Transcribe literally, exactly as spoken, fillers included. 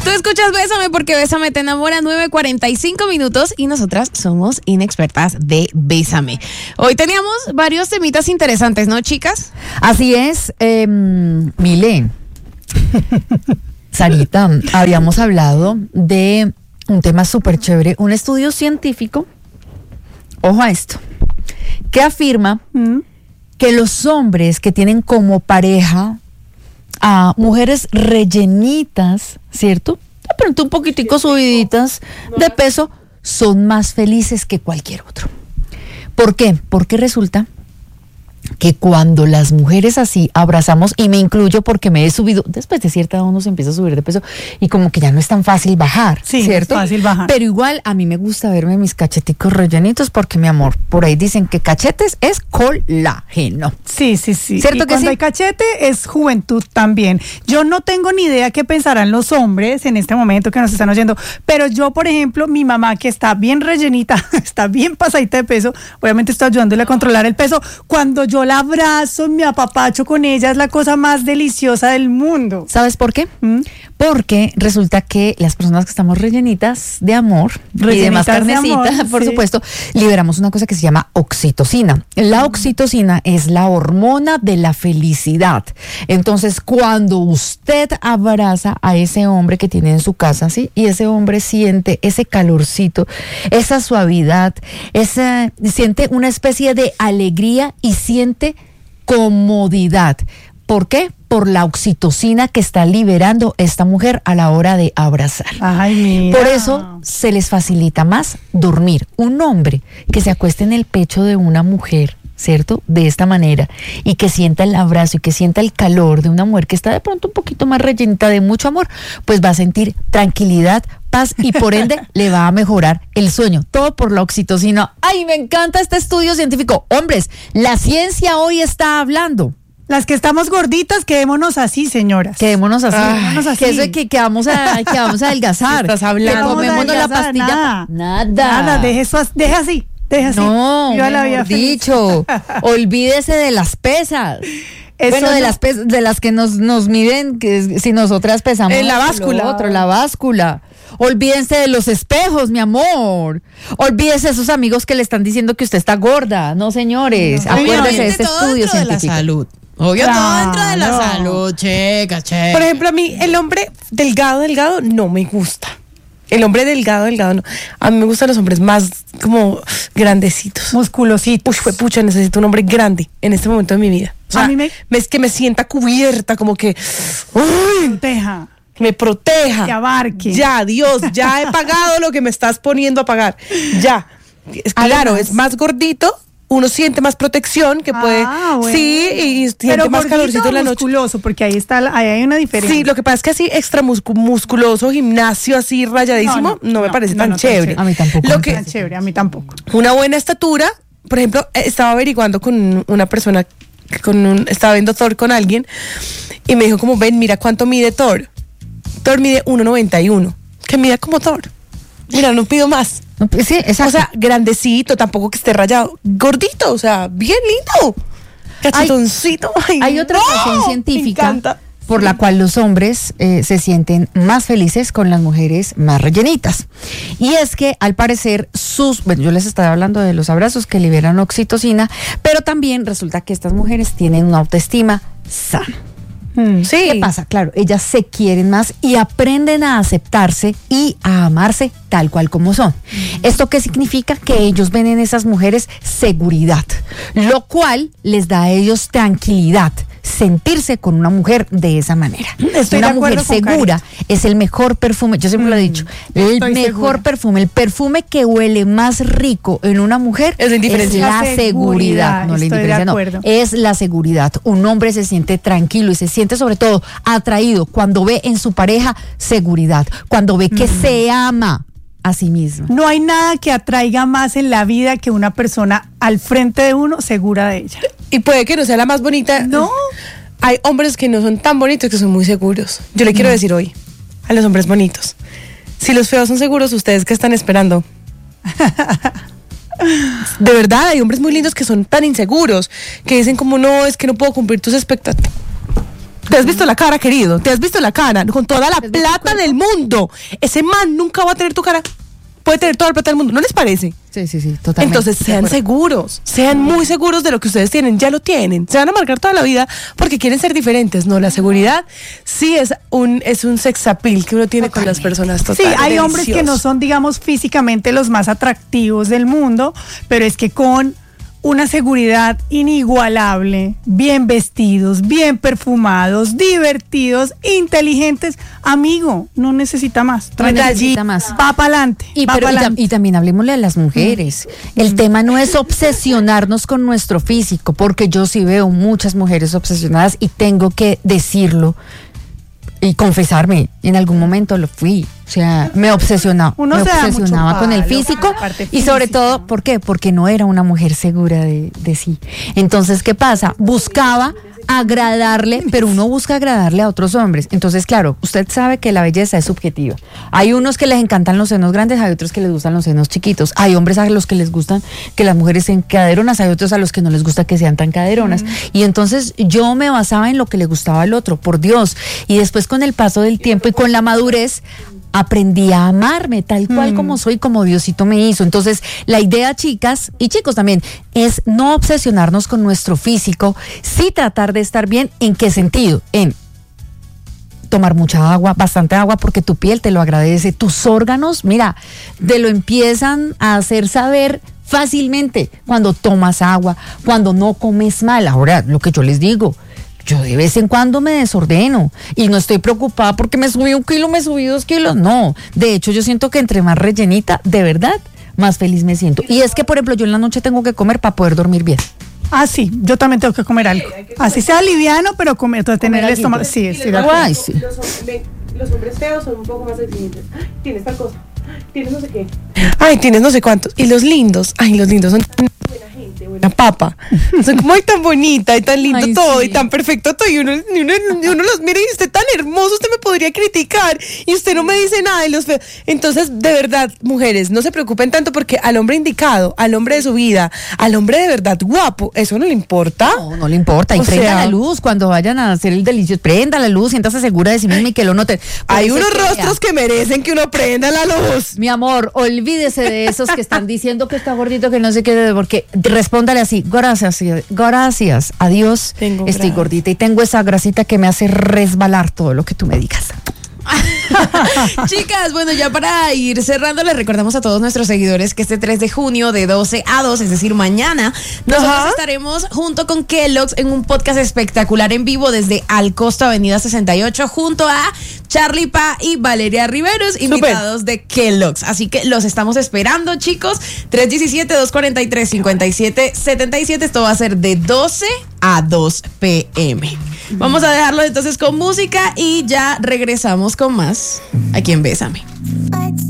Tú escuchas Bésame porque Bésame te enamora, nueve cuarenta y cinco minutos y nosotras somos inexpertas de Bésame. Hoy teníamos varios temitas interesantes, ¿no, chicas? Así es, eh, Mile, Sarita, habíamos hablado de un tema súper chévere, un estudio científico, ojo a esto, que afirma mm. que los hombres que tienen como pareja a mujeres rellenitas, ¿cierto? De pronto un poquitico subiditas de peso, son más felices que cualquier otro. ¿Por qué? Porque resulta que cuando las mujeres así abrazamos, y me incluyo porque me he subido, después de cierta edad uno se empieza a subir de peso y como que ya no es tan fácil bajar, sí, ¿cierto? Es fácil bajar. Pero igual a mí me gusta verme mis cacheticos rellenitos porque, mi amor, por ahí dicen que cachetes es colágeno. Sí, sí, sí. ¿Cierto y que cuando sí? hay cachete es juventud también. Yo no tengo ni idea qué pensarán los hombres en este momento que nos están oyendo, pero yo, por ejemplo, mi mamá que está bien rellenita, está bien pasadita de peso, obviamente estoy ayudándole a controlar el peso, cuando yo la abrazo, me apapacho con ella, es la cosa más deliciosa del mundo. ¿Sabes por qué? ¿Mm? Porque resulta que las personas que estamos rellenitas de amor rellenitas y de más carnecita, de amor, por sí. supuesto, liberamos una cosa que se llama oxitocina. La oxitocina es la hormona de la felicidad. Entonces, cuando usted abraza a ese hombre que tiene en su casa, ¿sí? Y ese hombre siente ese calorcito, esa suavidad, esa, siente una especie de alegría y siente comodidad. ¿Por qué? Por la oxitocina que está liberando esta mujer a la hora de abrazar. Ay, mira. Por eso se les facilita más dormir. Un hombre que se acueste en el pecho de una mujer, ¿cierto? De esta manera, y que sienta el abrazo y que sienta el calor de una mujer que está de pronto un poquito más rellenita de mucho amor, pues va a sentir tranquilidad, paz y por ende le va a mejorar el sueño. Todo por la oxitocina. ¡Ay, me encanta este estudio científico! Hombres, la ciencia hoy está hablando. Las que estamos gorditas, quedémonos así, señoras. Quedémonos así. Ay, quedémonos así. Que eso es que, que, vamos a, que vamos a adelgazar. ¿Estás hablando? Que tomémonos la pastilla. Nada. Nada. Nada, deje eso, deje así. Deje así. No, yo la había dicho. Olvídese de las pesas. Eso bueno, de no. las pes- de las que nos, nos miden, que si nosotras pesamos. En la báscula. Lo otro, la báscula. Olvídense de los espejos, mi amor. Olvídense de esos amigos que le están diciendo que usted está gorda. No, señores. No, acuérdese de este estudio científico. De la salud. Obvio, claro. Todo dentro de la salud, checa, checa. Por ejemplo, a mí el hombre delgado, delgado no me gusta. El hombre delgado, delgado no. A mí me gustan los hombres más como grandecitos. Musculositos. Uy, pucha, necesito un hombre grande en este momento de mi vida. O sea, a mí me... es que me sienta cubierta, como que... Uy, proteja. Me proteja. Que abarque. Ya, Dios, ya he pagado lo que me estás poniendo a pagar. Ya. Es, claro, Además, es más gordito. Uno siente más protección que puede, ah, bueno. sí, y siente pero más calorcito en la noche. Musculoso, porque ahí está, ahí hay una diferencia. Sí, lo que pasa es que así extra musculoso, gimnasio así rayadísimo, no, no, no, no me parece no, tan, no, chévere. tan chévere. A mí tampoco. Lo que tan chévere, a mí tampoco. Una buena estatura, por ejemplo, estaba averiguando con una persona, con un, estaba viendo Thor con alguien y me dijo como, ven, mira cuánto mide Thor. Thor mide uno noventa y uno, que mida como Thor. Mira, no pido más. No, sí, exacto. O sea, grandecito, tampoco que esté rayado. Gordito, o sea, bien lindo. Cachetoncito. Hay, hay otra razón científica por la cual los hombres eh, se sienten más felices con las mujeres más rellenitas. Y es que, al parecer, sus... Bueno, yo les estaba hablando de los abrazos que liberan oxitocina, pero también resulta que estas mujeres tienen una autoestima sana. Sí. ¿Qué pasa? Claro, ellas se quieren más y aprenden a aceptarse y a amarse tal cual como son. Mm. ¿Esto qué significa? Que ellos ven en esas mujeres seguridad, lo cual les da a ellos tranquilidad. Sentirse con una mujer de esa manera. Estoy una de mujer segura Cari. es el mejor perfume, yo siempre mm, lo he dicho, el mejor segura. perfume, el perfume que huele más rico en una mujer es la, es la, la seguridad, no la indiferencia, no, es la seguridad. Un hombre se siente tranquilo y se siente sobre todo atraído cuando ve en su pareja seguridad, cuando ve que mm. se ama a sí mismo. No hay nada que atraiga más en la vida que una persona al frente de uno segura de ella. Y puede que no sea la más bonita. No. Hay hombres que no son tan bonitos que son muy seguros. Yo le quiero no. decir hoy a los hombres bonitos, si los feos son seguros, ¿ustedes qué están esperando? De verdad, hay hombres muy lindos que son tan inseguros, que dicen como, no, es que no puedo cumplir tus expectativas. Te has visto la cara, querido, te has visto la cara, con toda la plata del mundo. Ese man nunca va a tener tu cara. Puede tener toda la plata del mundo, ¿no les parece? Sí, sí, sí, totalmente. Entonces sean seguros, sean muy seguros de lo que ustedes tienen, ya lo tienen. Se van a marcar toda la vida porque quieren ser diferentes. No, la seguridad sí es un es un sex appeal que uno tiene totalmente con las personas. Total, sí, hay delicioso. hombres que no son, digamos, físicamente los más atractivos del mundo, pero es que con una seguridad inigualable, bien vestidos, bien perfumados, divertidos, inteligentes, amigo, no necesita más. No necesita más. Va para adelante. Y, pero, y, tam- y también hablemosle a las mujeres. Mm. El mm. tema no es obsesionarnos con nuestro físico, porque yo sí veo muchas mujeres obsesionadas y tengo que decirlo y confesarme, en algún momento lo fui, o sea, me obsesionaba, Uno me obsesionaba palo, con el físico y sobre todo, ¿por qué? Porque no era una mujer segura de, de sí. Entonces, ¿qué pasa? Buscaba agradarle, pero uno busca agradarle a otros hombres. Entonces, claro, usted sabe que la belleza es subjetiva. Hay unos que les encantan los senos grandes, hay otros que les gustan los senos chiquitos. Hay hombres a los que les gustan que las mujeres sean caderonas, hay otros a los que no les gusta que sean tan caderonas. Mm. Y entonces yo me basaba en lo que le gustaba al otro, por Dios. Y después con el paso del tiempo y con la madurez, aprendí a amarme tal cual mm. como soy, como Diosito me hizo. Entonces, la idea, chicas y chicos también, es no obsesionarnos con nuestro físico, sí tratar de estar bien. ¿En qué sentido? En tomar mucha agua, bastante agua, porque tu piel te lo agradece, tus órganos, mira, te lo empiezan a hacer saber fácilmente cuando tomas agua, cuando no comes mal. Ahora, lo que yo les digo, yo de vez en cuando me desordeno y no estoy preocupada porque me subí un kilo, me subí dos kilos. No, de hecho yo siento que entre más rellenita, de verdad, más feliz me siento. Y es que, por ejemplo, yo en la noche tengo que comer para poder dormir bien. Ah, sí, yo también tengo que comer algo. Así sea liviano, pero comer, entonces tener el estómago. Sí, sí, de acuerdo. Sí. Los, los hombres feos son un poco más exigentes. Tienes tal cosa, tienes no sé qué. Ay, tienes no sé cuántos. Y los lindos, ay, los lindos son buena gente, buena papa. Son como ay, tan bonita y tan lindo ay, todo sí. y tan perfecto todo. Y uno, y uno, y uno los mira y usted tan hermoso, usted me podría criticar y usted no me dice nada. Y los feos. Entonces, de verdad, mujeres, no se preocupen tanto porque al hombre indicado, al hombre de su vida, al hombre de verdad guapo, eso no le importa. No, no le importa. Y o prenda sea, la luz cuando vayan a hacer el delicioso. Prenda la luz, siéntase segura de sí misma y que lo noten. Hay unos rostros que merecen que uno prenda la luz. Mi amor, olvídese de esos que están diciendo que está gordito, que no sé qué, porque respóndale así, gracias, gracias a Dios, tengo estoy gracias. gordita y tengo esa grasita que me hace resbalar todo lo que tú me digas. Chicas, bueno, ya para ir cerrando, les recordamos a todos nuestros seguidores que este tres de junio de doce a dos, es decir, mañana, nosotros Ajá. estaremos junto con Kellogg's en un podcast espectacular en vivo desde Al Costo Avenida sesenta y ocho, junto a Charlie Pa y Valeria Riveros, invitados Super. de Kellogg's. Así que los estamos esperando, chicos. tres uno siete, dos cuatro tres, cinco siete siete siete. Esto va a ser de doce a dos pe eme. Vamos a dejarlo entonces con música y ya regresamos con más aquí en Bésame.